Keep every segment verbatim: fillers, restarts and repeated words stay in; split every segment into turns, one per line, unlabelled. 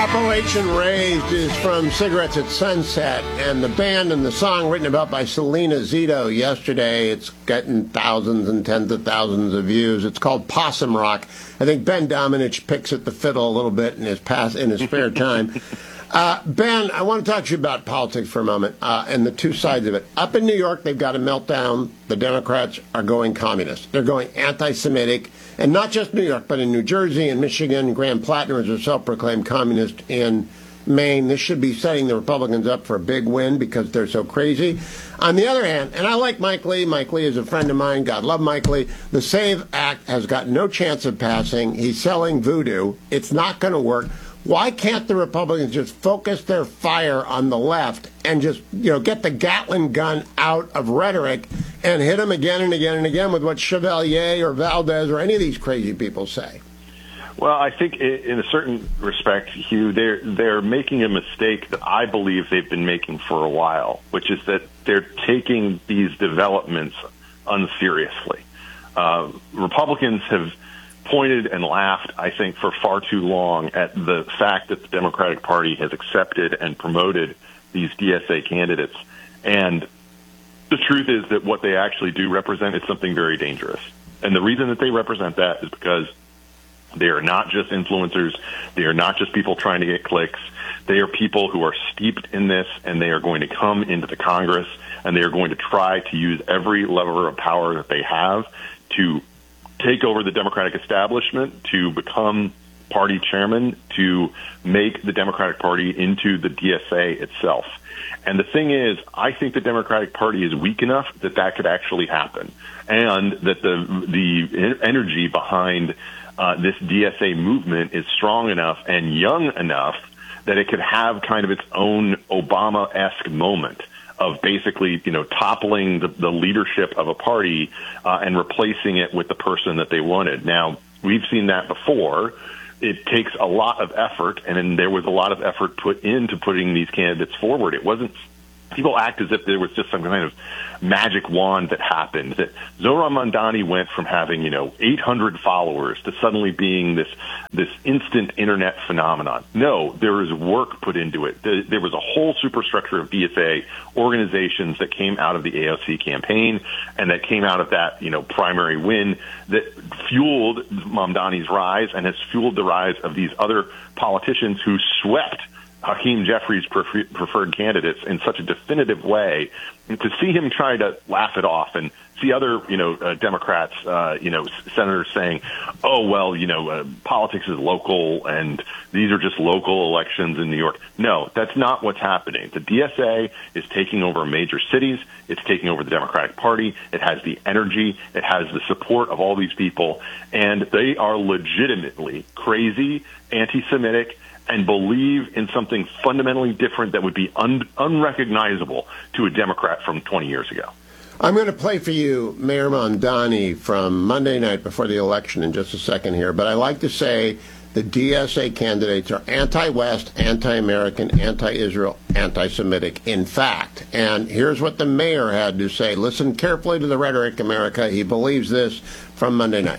Appalachian Raised is from Cigarettes at Sunset, and the band and the song written about by Selena Zito yesterday, it's getting thousands and tens of thousands of views. It's called Possum Rock. I think Ben Domenech picks at the fiddle a little bit in his past, in his spare time. Uh, Ben, I want to talk to you about politics for a moment uh, and the two sides of it. Up in New York, they've got a meltdown. The Democrats are going communist. They're going anti-Semitic. And not just New York, but in New Jersey and Michigan. Graham Plattner is a self-proclaimed communist in Maine. This should be setting the Republicans up for a big win because they're so crazy. On the other hand, and I like Mike Lee. Mike Lee is a friend of mine. God love Mike Lee. The SAVE Act has got no chance of passing. He's selling voodoo. It's not going to work. Why can't the Republicans just focus their fire on the left and just, you know, get the Gatling gun out of rhetoric and hit them again and again and again with what Chevalier or Valdez or any of these crazy people say?
Well, I think in a certain respect, Hugh, they're, they're making a mistake that I believe they've been making for a while, which is that they're taking these developments unseriously. Uh, Republicans have pointed and laughed, I think, for far too long at the fact that the Democratic Party has accepted and promoted these D S A candidates. And the truth is that what they actually do represent is something very dangerous. And the reason that they represent that is because they are not just influencers. They are not just people trying to get clicks. They are people who are steeped in this, and they are going to come into the Congress, and they are going to try to use every lever of power that they have to take over the Democratic establishment, to become party chairman, to make the Democratic Party into the D S A itself. And the thing is, I think the Democratic Party is weak enough that that could actually happen, and that the the energy behind uh, this D S A movement is strong enough and young enough that it could have kind of its own Obama-esque moment of basically, you know, toppling the, the leadership of a party uh, and replacing it with the person that they wanted. Now, we've seen that before. It takes a lot of effort, and then there was a lot of effort put into putting these candidates forward. It wasn't, people act as if there was just some kind of magic wand that happened, that Zohran Mamdani went from having, you know, eight hundred followers to suddenly being this this instant internet phenomenon. No, there was work put into it. There, there was a whole superstructure of D S A organizations that came out of the A O C campaign and that came out of that, you know, primary win that fueled Mamdani's rise and has fueled the rise of these other politicians who swept Hakeem Jeffries' prefer- preferred candidates in such a definitive way. And to see him try to laugh it off and see other, you know, uh, Democrats, uh, you know, senators saying, oh, well, you know, uh, politics is local and these are just local elections in New York. No, that's not what's happening. The D S A is taking over major cities. It's taking over the Democratic Party. It has the energy. It has the support of all these people. And they are legitimately crazy, anti-Semitic, and believe in something fundamentally different that would be un- unrecognizable to a Democrat from twenty years ago.
I'm going to play for you Mayor Mamdani from Monday night before the election in just a second here, but I like to say the D S A candidates are anti-West, anti-American, anti-Israel, anti-Semitic, in fact. And here's what the mayor had to say. Listen carefully to the rhetoric, America. He believes this from Monday night.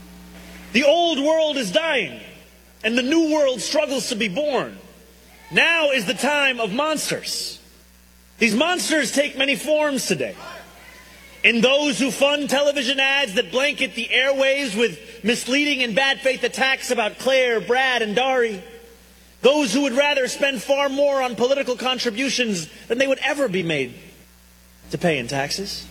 The old world is dying, and the new world struggles to be born. Now is the time of monsters. These monsters take many forms today. In those who fund television ads that blanket the airwaves with misleading and bad faith attacks about Claire, Brad, and Dari. Those who would rather spend far more on political contributions than they would ever be made to pay in taxes.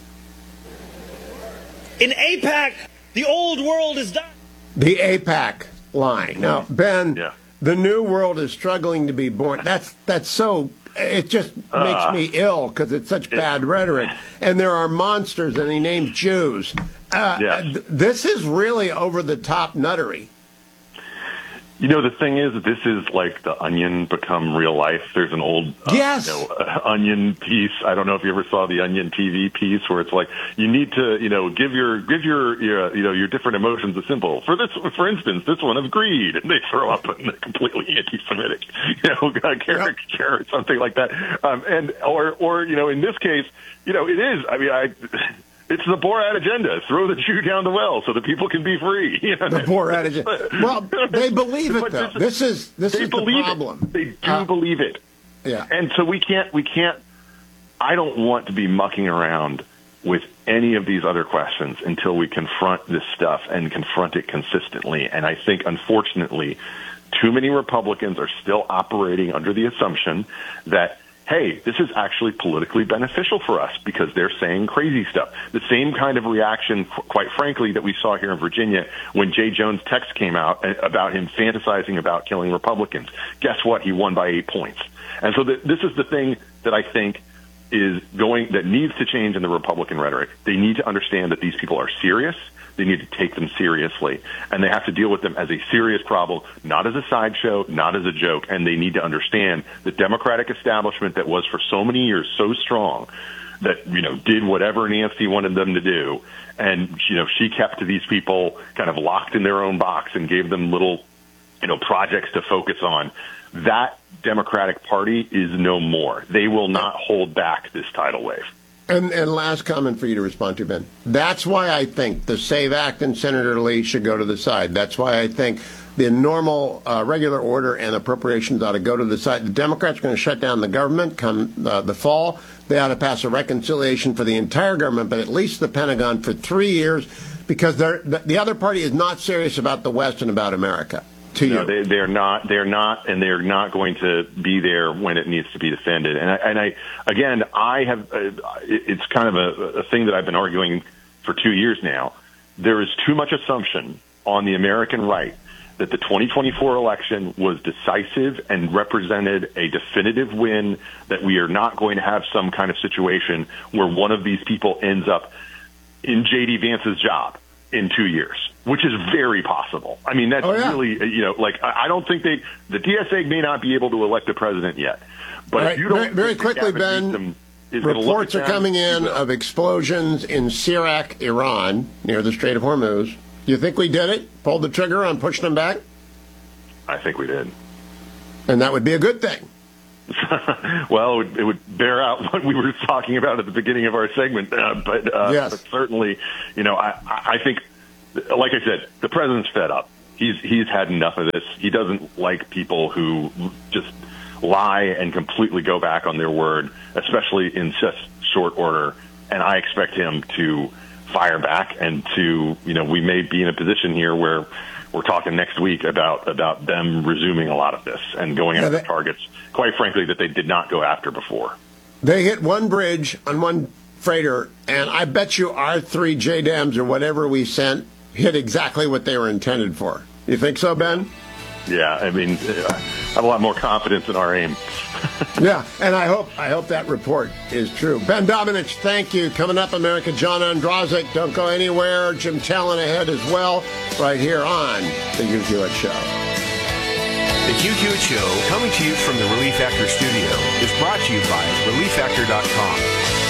In AIPAC, the old world is dying.
The AIPAC line. Now, Ben, yeah. The new world is struggling to be born. That's that's so, it just uh, makes me ill because it's such bad it, rhetoric. And there are monsters, and he named Jews. Uh, yeah. th- this is really over-the-top nuttery.
You know, the thing is, this is like the Onion become real life. There's an old uh,
yes.
you know, uh, Onion piece. I don't know if you ever saw the Onion T V piece where it's like you need to, you know, give your give your, your you know your different emotions a symbol. For this, for instance, this one of greed, and they throw up a completely anti-Semitic, you know, caricature or something like that. Um, and or or you know, in this case, you know, it is. I mean, I. It's the Borat agenda. Throw the Jew down the well so the people can be free. You know?
The Borat agenda. Well, they believe it, though. This is this
they
is the
believe
problem.
It. They do
Uh,
believe it.
Yeah.
And so we can't, we can't, I don't want to be mucking around with any of these other questions until we confront this stuff and confront it consistently. And I think, unfortunately, too many Republicans are still operating under the assumption that, hey, this is actually politically beneficial for us because they're saying crazy stuff. The same kind of reaction, quite frankly, that we saw here in Virginia when Jay Jones' text came out about him fantasizing about killing Republicans. Guess what? He won by eight points. And so the, this is the thing that I think is going, that needs to change in the Republican rhetoric. They need to understand that these people are serious. They need to take them seriously, and they have to deal with them as a serious problem, not as a sideshow, not as a joke. And they need to understand the Democratic establishment that was for so many years so strong that, you know, did whatever Nancy wanted them to do. And, you know, she kept these people kind of locked in their own box and gave them little, you know, projects to focus on. That Democratic Party is no more. They will not hold back this tidal wave.
And, and last comment for you to respond to, Ben. That's why I think the SAVE Act and Senator Lee should go to the side. That's why I think the normal uh, regular order and appropriations ought to go to the side. The Democrats are going to shut down the government come uh, the fall. They ought to pass a reconciliation for the entire government, but at least the Pentagon for three years, because they're, the, the other party is not serious about the West and about America. To
no,
you.
they, they're not. They're not, and they're not going to be there when it needs to be defended. And I, and I again, I have. Uh, it's kind of a, a thing that I've been arguing for two years now. There is too much assumption on the American right that the twenty twenty-four election was decisive and represented a definitive win. That we are not going to have some kind of situation where one of these people ends up in J D Vance's job in two years, which is very possible. I mean, that's
oh, yeah.
really, you know, like, I don't think they, the T S A may not be able to elect a president yet. But
right.
if you don't
very, very quickly, Ben, reports are
them,
coming in of explosions in Sirak, Iran, near the Strait of Hormuz. Do you think we did it? Pulled the trigger on pushing them back?
I think we did.
And that would be a good thing.
Well, it would, it would bear out what we were talking about at the beginning of our segment. Uh, but, uh,
yes.
but certainly, you know, I, I think, like I said, the president's fed up. He's he's had enough of this. He doesn't like people who just lie and completely go back on their word, especially in such short order. And I expect him to fire back and to, you know, we may be in a position here where we're talking next week about about them resuming a lot of this and going
yeah,
after
they,
targets, quite frankly, that they did not go after before.
They hit one bridge on one freighter, and I bet you our three J DAMs or whatever we sent hit exactly what they were intended for. You think so, Ben?
Yeah, I mean, I have a lot more confidence in our aim.
Yeah, and I hope I hope that report is true. Ben Domenech, thank you. Coming up, America, John Andrazik. Don't go anywhere. Jim Talon ahead as well, right here on The Hugh Hewitt Show.
The Hugh Hewitt Show, coming to you from the Relief Factor studio, is brought to you by relief factor dot com.